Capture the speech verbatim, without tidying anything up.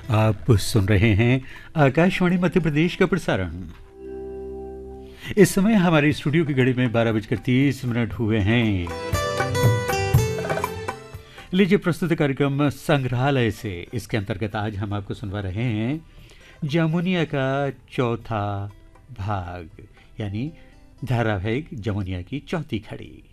आप सुन रहे हैं आकाशवाणी मध्य प्रदेश का प्रसारण। इस समय हमारे स्टूडियो की घड़ी में बारह बजकर तीस मिनट हुए हैं। लीजिए प्रस्तुत कार्यक्रम संग्रहालय से। इसके अंतर्गत आज हम आपको सुनवा रहे हैं जमुनिया का चौथा भाग, यानी धारावाहिक जमुनिया की चौथी खड़ी।